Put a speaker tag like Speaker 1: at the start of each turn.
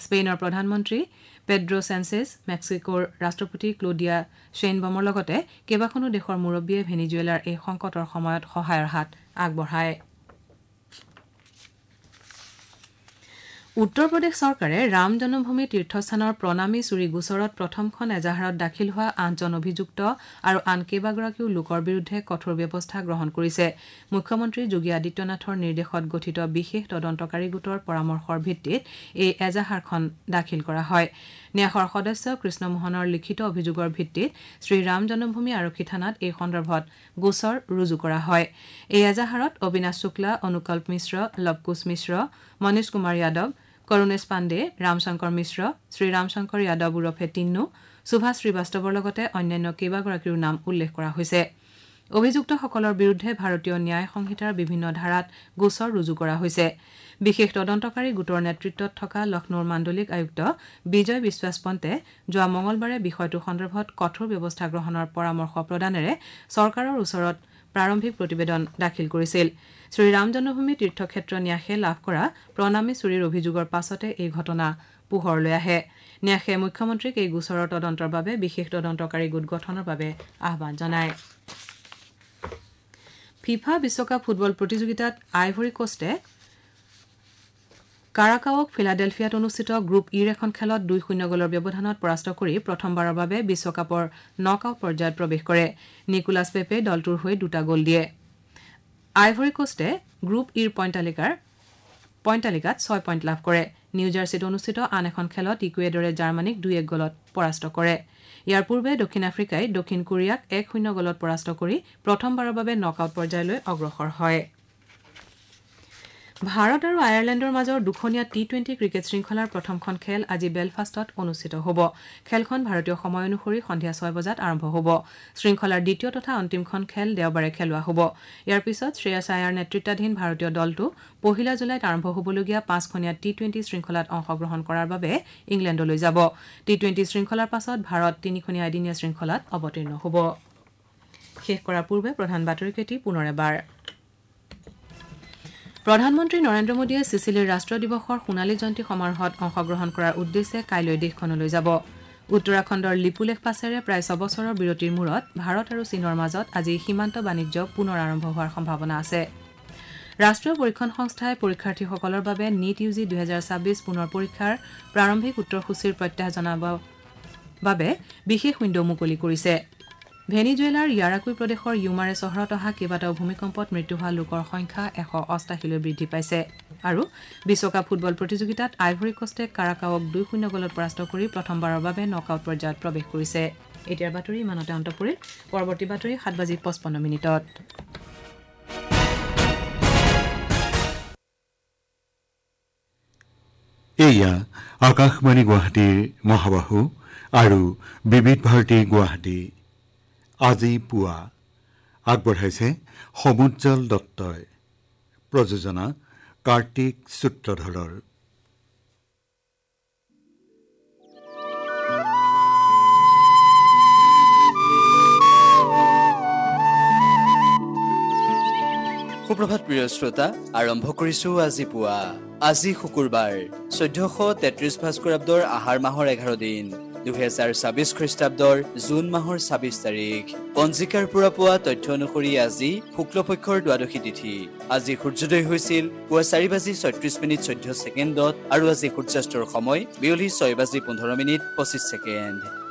Speaker 1: স্পেইনৰ প্ৰধানমন্ত্ৰী পেড্ৰো চেঞ্চেজ, মেক্সিকোৰ ৰাষ্ট্ৰপতি ক্লডিয়া শ্বেইনবমৰ লগতে কেইবাখনো দেশৰ মুৰব্বীয়ে ভেনিজুৱেলাৰ এই সংকটৰ সময়ত সহায়ৰ হাত আগবঢ়ায়। উত্তৰ প্ৰদেশ চৰকাৰে ৰাম জন্মভূমি তীৰ্থস্থানৰ প্ৰণামী চুৰি গোচৰত প্ৰথমখন এজাহাৰত দাখিল হোৱা 8জন অভিযুক্ত আৰু আন কেইবাগৰাকীও লোকৰ বিৰুদ্ধে কঠোৰ ব্যৱস্থা গ্ৰহণ কৰিছে। মুখ্যমন্ত্ৰী যোগী আদিত্যনাথৰ নিৰ্দেশত গঠিত বিশেষ তদন্তকাৰী গোটৰ পৰামৰ্শৰ ভিত্তিত এই এজাহাৰখন দাখিল কৰা হয়। ন্যাসৰ সদস্য কৃষ্ণমোহনৰ লিখিত অভিযোগৰ ভিত্তিত শ্ৰীৰাম জন্মভূমি আৰক্ষী থানাত এই সন্দৰ্ভত গোচৰ ৰুজু কৰা হয়। এই এজাহাৰত অবিনাশ শুক্লা, অনুকল্প মিশ্ৰ, লৱকুশ মিশ্ৰ, মনীষ কুমাৰ যাদৱ, কৰুণেশ পাণ্ডে, ৰামশংকৰ মিশ্ৰ, শ্ৰীৰামশংকৰ যাদৱ ওৰফে টিন্নু, সুভাষ শ্ৰীবাস্তৱৰ লগতে অন্যান্য কেইবাগৰাকীৰো নাম উল্লেখ কৰা হৈছে। অভিযুক্তসকলৰ বিৰুদ্ধে ভাৰতীয় ন্যায় সংহিতাৰ বিভিন্ন ধাৰাত গোচৰ ৰুজু কৰা হৈছে। বিশেষ তদন্তকাৰী গোটৰ নেতৃত্বত থকা লক্ষ্ণৌৰ মাণ্ডলিক আয়ুক্ত বিজয় বিশ্বাস পন্তে যোৱা মঙলবাৰে বিষয়টো সন্দৰ্ভত কঠোৰ ব্যৱস্থা গ্ৰহণৰ পৰামৰ্শ প্ৰদানেৰে চৰকাৰৰ ওচৰত প্ৰাৰম্ভিক প্ৰতিবেদন দাখিল কৰিছিল। শ্ৰীৰাম জন্মভূমি তীৰ্থক্ষেত্ৰ ন্যাসে লাভ কৰা প্ৰণামী চুৰিৰ অভিযোগৰ পাছতে এই ঘটনা পোহৰলৈ আহে। ন্যাসে মুখ্যমন্ত্ৰীক এই গোচৰৰ তদন্তৰ বাবে বিশেষ তদন্তকাৰী গোট গঠনৰ বাবে আহ্বান জনায়। ফিফা বিশ্বকাপ ফুটবল প্ৰতিযোগিতাত আইভৰী কোষ্টে কাৰাকাওক ফিলাডেলফিয়াত অনুষ্ঠিত গ্ৰুপ ইৰ এখন খেলত 2-0 গলৰ ব্যৱধানত পৰাস্ত কৰি প্ৰথমবাৰৰ বাবে বিশ্বকাপৰ নক আউট পৰ্যায়ত প্ৰৱেশ কৰে। নিকোলাছ পেপে দলটোৰ হৈ 2টা গ'ল দিয়ে। আইভৰী কোষ্টে গ্ৰুপ ইৰ পইণ্ট তালিকাত 6 পইণ্ট লাভ কৰে। নিউ জাৰ্চিত অনুষ্ঠিত আন এখন খেলত ইকুৱেডৰে জাৰ্মানীক 2-1 গলত পৰাস্ত কৰে। ইয়াৰ পূৰ্বে দক্ষিণ আফ্ৰিকাই দক্ষিণ কোৰিয়াক 1-0 গলত পৰাস্ত কৰি প্ৰথমবাৰৰ বাবে নক আউট পৰ্যায়লৈ অগ্ৰসৰ হয়। ভাৰত আৰু আয়াৰলেণ্ডৰ মাজৰ দুখনীয়া টি-20 ক্ৰিকেট শৃংখলাৰ প্ৰথমখন খেল আজি বেলফাষ্টত অনুষ্ঠিত হ'ব। খেলখন ভাৰতীয় সময় অনুসৰি সন্ধিয়া 6 বজাত আৰম্ভ হ'ব। শৃংখলাৰ দ্বিতীয় তথা অন্তিমখন খেল দেওবাৰে খেলোৱা হ'ব। ইয়াৰ পিছত শ্ৰেয়াছ আয়াৰ নেতৃত্বাধীন ভাৰতীয় দলটো 1 জুলাইত আৰম্ভ হ'বলগীয়া 5খনীয়া টি-20 শৃংখলাত অংশগ্ৰহণ কৰাৰ বাবে ইংলেণ্ডলৈ যাব। টি-20 শৃংখলাৰ পাছত ভাৰত 3খনীয়া এদিনীয়া শৃংখলাত অৱতীৰ্ণ হ'ব। শেষ কৰাৰ পূৰ্বে প্ৰধান বাতৰিকেইটি পুনৰ এবাৰ। প্ৰধানমন্ত্ৰী নৰেন্দ্ৰ মোদীয়ে চিচিলিৰ ৰাষ্ট্ৰীয় দিৱসৰ সোণালী জয়ন্তী সমাৰোহত অংশগ্ৰহণ কৰাৰ উদ্দেশ্যে কাইলৈ দেশখনলৈ যাব। উত্তৰাখণ্ডৰ লিপুলেখ পাছেৰে প্ৰায় 6 বছৰৰ বিৰতিৰ মূৰত ভাৰত আৰু চীনৰ মাজত আজি সীমান্ত বাণিজ্য পুনৰ আৰম্ভ হোৱাৰ সম্ভাৱনা আছে। ৰাষ্ট্ৰীয় পৰীক্ষণ সংস্থাই পৰীক্ষাৰ্থীসকলৰ বাবে নীট ইউজি 2026 পুনৰ পৰীক্ষাৰ প্ৰাৰম্ভিক উত্তৰসূচীৰ প্ৰত্যাহ জনাবৰ বাবে বিশেষ উইণ্ড মুকলি কৰিছে। ভেনিজুৱেলাৰ ইয়াৰাকুই প্ৰদেশৰ ইউমাৰে চহৰত অহা কেইবাটাও ভূমিকম্পত মৃত্যু হোৱা লোকৰ সংখ্যা 188লৈ বৃদ্ধি পাইছে। আৰু বিশ্বকাপ ফুটবল প্ৰতিযোগিতাত আইভৰী কোষ্টে কাৰাকাওক 2-0 গলত পৰাস্ত কৰি প্ৰথমবাৰৰ বাবে নক আউট পৰ্যায়ত প্ৰৱেশ কৰিছে। এতিয়াৰ বাতৰি ইমানতে অন্ত পৰিল। পৰৱৰ্তী বাতৰি 7:55
Speaker 2: এয়া আকাশবাণী গুৱাহাটীৰ মহাবাহু আৰু বিবিধ ভাৰতী গুৱাহাটী। আজি পুৱা আগবঢ়াইছে সমুজ্জ্বল দত্তই। প্ৰযোজনা কাৰ্তিক সূত্ৰধৰৰ।
Speaker 3: সুপ্ৰভাত প্ৰিয় শ্ৰোতা, আৰম্ভ কৰিছো আজি পুৱা। আজি শুকুৰবাৰ 1433 ভাস্কৰাব্দৰ আহাৰ মাহৰ 11 দিন, 2026 খ্ৰীষ্টাব্দৰ জুন মাহৰ 26 তাৰিখ। পঞ্জিকাৰ পৰা পোৱা তথ্য অনুসৰি আজি শুক্লপক্ষৰ দ্বাদশী তিথি। আজি সূৰ্যোদয় হৈছিল পুৱা 4:36:14 আৰু আজি সূৰ্যাস্তৰ সময় বিয়লি 6:15:25।